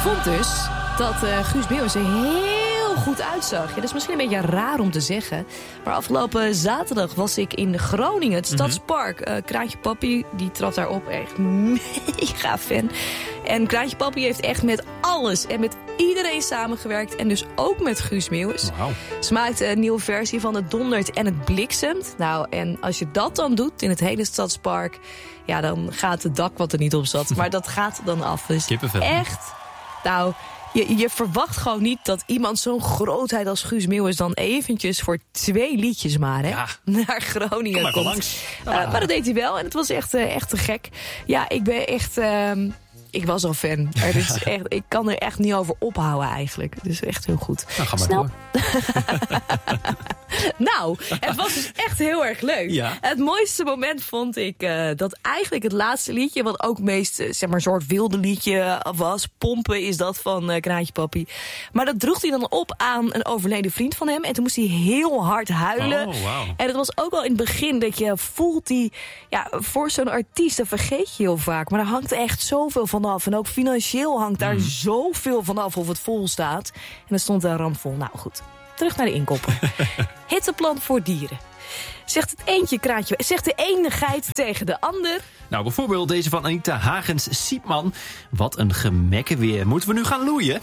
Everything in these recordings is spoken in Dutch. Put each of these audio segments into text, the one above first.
vond dus dat Guus Meeuwis er heel goed uitzag. Ja, dat is misschien een beetje raar om te zeggen. Maar afgelopen zaterdag was ik in Groningen, het Stadspark. Kraantje Papi, die trad daar op. Echt mega fan. En Kraantje Papi heeft echt met alles en met iedereen samengewerkt. En dus ook met Guus Meeuwis. Wow. Ze maakte een nieuwe versie van Het dondert en het bliksemt. Nou, en als je dat dan doet in het hele Stadspark, ja, dan gaat het dak wat er niet op zat. Maar dat gaat dan af. Dus kippenvel. Echt, nou, je verwacht gewoon niet dat iemand zo'n grootheid als Guus Meeuwis dan eventjes voor 2 liedjes maar, hè, naar Groningen Kom komt. langs. Maar dat deed hij wel en het was echt te gek. Ja, ik ben echt... ik was al fan. Ik kan er echt niet over ophouden eigenlijk. Dus echt heel goed. Nou, ga maar door. Nou, het was dus echt heel erg leuk. Ja. Het mooiste moment vond ik dat eigenlijk het laatste liedje, wat ook meest zeg maar een soort wilde liedje was. Pompen is dat van Kraantje Papi. Maar dat droeg hij dan op aan een overleden vriend van hem. En toen moest hij heel hard huilen. Oh, wow. En het was ook al in het begin dat je voelt die... Ja, voor zo'n artiest, dat vergeet je heel vaak. Maar daar hangt echt zoveel vanaf. En ook financieel hangt daar zoveel vanaf of het vol staat. En dan stond daar rampvol. Nou goed, terug naar de inkopper. Hitteplan voor dieren. Zegt het eentje kraantje, zegt de ene geit tegen de ander. Nou, bijvoorbeeld deze van Anita Hagens-Siepman. Wat een gemekke weer. Moeten we nu gaan loeien?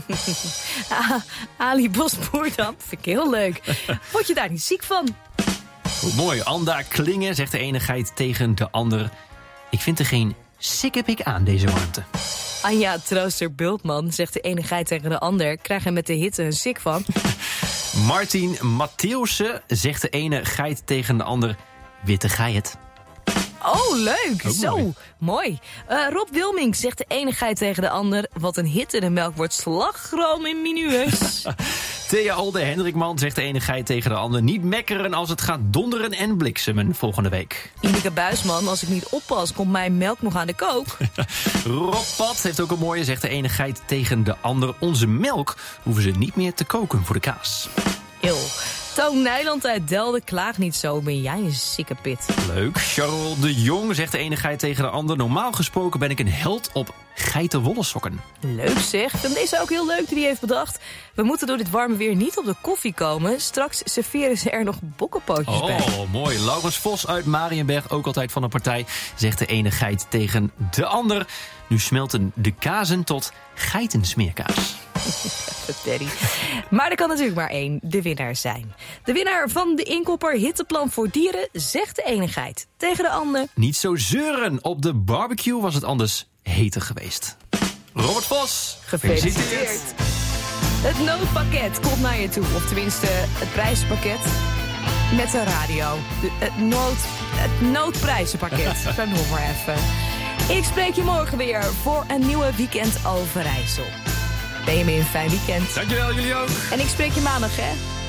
Ali Bosboer dan. Vind ik heel leuk. Word je daar niet ziek van? Hoe mooi. Anda Klingen zegt de ene geit tegen de ander. Ik vind er geen sikkepik aan deze warmte. Anja Trooster-Bultman zegt de ene geit tegen de ander. Krijg er met de hitte een sik van. Martin Mattheussen zegt de ene geit tegen de ander. Witte geit. Oh, leuk. Ook zo, mooi. Rob Wilming zegt de ene geit tegen de ander. Wat een hitte, de melk wordt slagroom in minuus. Thea Olde Hendrikman zegt de ene geit tegen de ander. Niet mekkeren als het gaat donderen en bliksemen volgende week. Ineke Buisman, als ik niet oppas, komt mijn melk nog aan de kook. Rob Pat heeft ook een mooie, zegt de ene geit tegen de ander. Onze melk hoeven ze niet meer te koken voor de kaas. Eeuw. Toon Nijland uit Delden, klaag niet zo, ben jij een sikke pit. Leuk. Charles de Jong zegt de ene geit tegen de ander. Normaal gesproken ben ik een held op geitenwolle sokken. Leuk zeg. En deze ook heel leuk die hij heeft bedacht. We moeten door dit warme weer niet op de koffie komen. Straks serveren ze er nog bokkenpootjes bij. Oh, mooi. Laurens Vos uit Mariënberg, ook altijd van een partij, zegt de ene geit tegen de ander. Nu smelten de kazen tot geitensmeerkaas. Teddy. Maar er kan natuurlijk maar één de winnaar zijn. De winnaar van de inkopper Hitteplan voor dieren zegt de ene geit tegen de ander. Niet zo zeuren. Op de barbecue was het anders heter geweest. Robert Vos, Gefeliciteerd. Het noodpakket komt naar je toe. Of tenminste, het prijzenpakket met de radio. Het noodprijzenpakket. Zo nog maar even. Ik spreek je morgen weer voor een nieuwe Weekend Overijssel. Ben je weer een fijn weekend. Dankjewel, jullie ook. En ik spreek je maandag, hè?